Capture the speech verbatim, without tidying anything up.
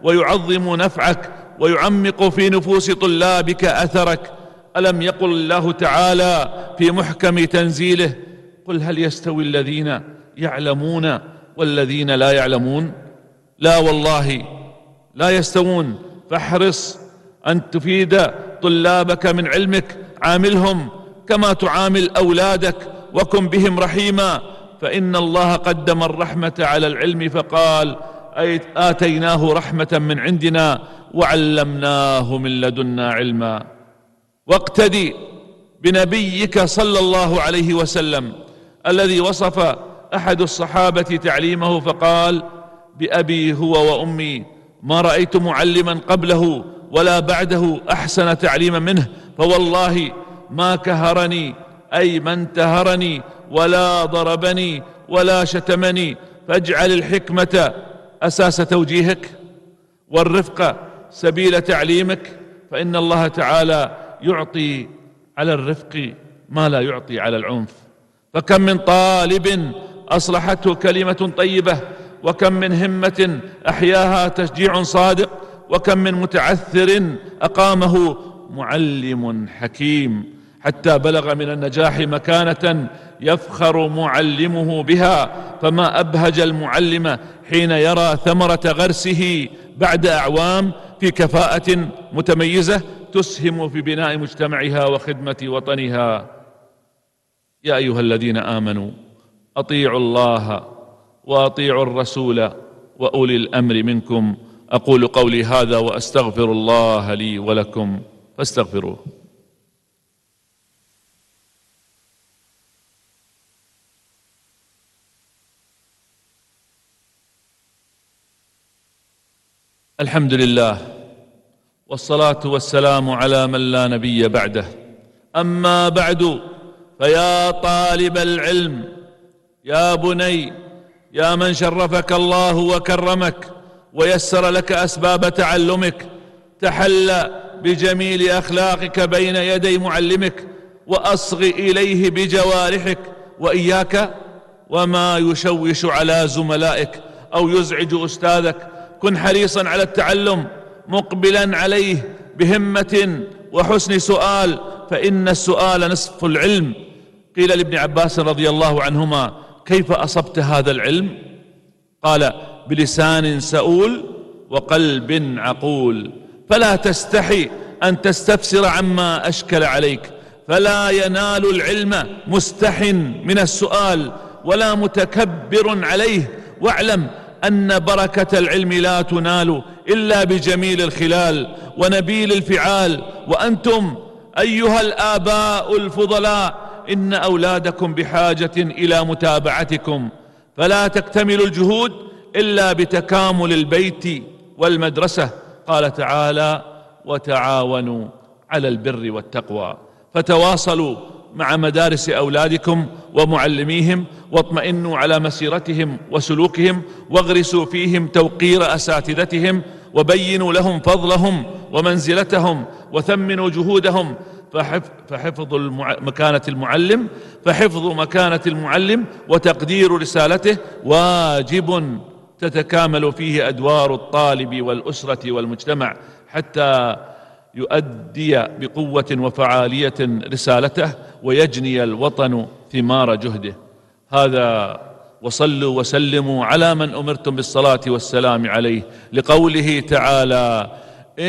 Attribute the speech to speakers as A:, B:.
A: ويعظم نفعك ويعمق في نفوس طلابك أثرك. ألم يقل الله تعالى في محكم تنزيله: قل هل يستوي الذين يعلمون والذين لا يعلمون؟ لا والله لا يستوون. فاحرص أن تفيد طلابك من علمك، عاملهم كما تعامل أولادك، وكن بهم رحيما، فإن الله قدم الرحمة على العلم فقال: آتيناه رحمة من عندنا وعلمناه من لدنا علما. واقتدي بنبيك صلى الله عليه وسلم الذي وصف أحد الصحابة تعليمه فقال: بأبي هو وأمي ما رأيت معلما قبله ولا بعده أحسن تعليما منه، فوالله ما كهرني أي ما انتهرني ولا ضربني ولا شتمني، فاجعل الحكمة أساس توجيهك والرفق سبيل تعليمك، فإن الله تعالى يعطي على الرفق ما لا يعطي على العنف. فكم من طالب أصلحته كلمة طيبة، وكم من همة أحياها تشجيع صادق، وكم من متعثر أقامه معلم حكيم حتى بلغ من النجاح مكانة يفخر معلمه بها. فما أبهج المعلم حين يرى ثمرة غرسه بعد أعوام في كفاءة متميزة تسهم في بناء مجتمعها وخدمة وطنها. يا أيها الذين آمنوا أطيعوا الله وأطيعوا الرسول وأولي الأمر منكم. أقول قولي هذا وأستغفر الله لي ولكم فاستغفروه. الحمد لله والصلاة والسلام على من لا نبي بعده. أما بعد، فيا طالب العلم، يا بني، يا من شرفك الله وكرمك ويسر لك أسباب تعلمك، تحلى بجميل أخلاقك بين يدي معلمك وأصغ إليه بجوارحك، وإياك وما يشوش على زملائك أو يزعج أستاذك. كن حريصا على التعلم مقبلا عليه بهمة وحسن سؤال، فإن السؤال نصف العلم. قيل لابن عباس رضي الله عنهما: كيف أصبت هذا العلم؟ قال: بلسان سؤول وقلب عقول. فلا تستحي أن تستفسر عما أشكل عليك، فلا ينال العلم مستح من السؤال ولا متكبر عليه. واعلم أن بركة العلم لا تنال إلا بجميل الخلال ونبيل الفعال. وأنتم أيها الآباء الفضلاء إن أولادكم بحاجة إلى متابعتكم، فلا تكتمل الجهود إلا بتكامل البيت والمدرسة. قال تعالى: وتعاونوا على البر والتقوى. فتواصلوا مع مدارس أولادكم ومعلميهم، واطمئنوا على مسيرتهم وسلوكهم، واغرسوا فيهم توقير أساتذتهم، وبينوا لهم فضلهم ومنزلتهم، وثمنوا جهودهم. فحفظ مكانة المعلم فحفظ مكانة المعلم وتقدير رسالته واجب تتكامل فيه أدوار الطالب والأسرة والمجتمع، حتى يؤدي بقوة وفعالية رسالته ويجني الوطن ثمار جهده. هذا، وصلوا وسلموا على من أمرتم بالصلاة والسلام عليه، لقوله تعالى: